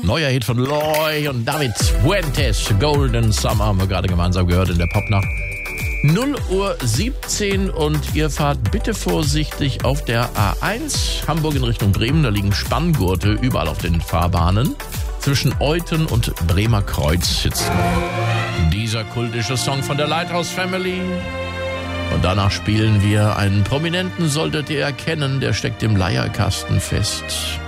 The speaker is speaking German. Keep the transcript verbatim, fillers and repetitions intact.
Neuer Hit von Loy und David Fuentes. Golden Summer haben wir gerade gemeinsam gehört in der Popnacht. null Uhr siebzehn und ihr fahrt bitte vorsichtig auf der A eins. Hamburg in Richtung Bremen, da liegen Spanngurte überall auf den Fahrbahnen. Zwischen Euthen und Bremer Kreuz sitzt dieser kultische Song von der Lighthouse Family. Und danach spielen wir einen Prominenten, solltet ihr erkennen, der steckt im Leierkasten fest.